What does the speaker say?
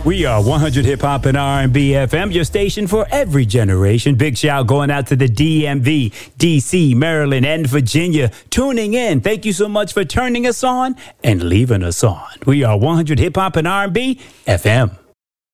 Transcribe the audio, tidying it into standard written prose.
We are 100 Hip Hop and R&B FM, your station for every generation. Big shout going out to the DMV, DC, Maryland, and Virginia tuning in. Thank you so much for turning us on and leaving us on. We are 100 Hip Hop and R&B FM.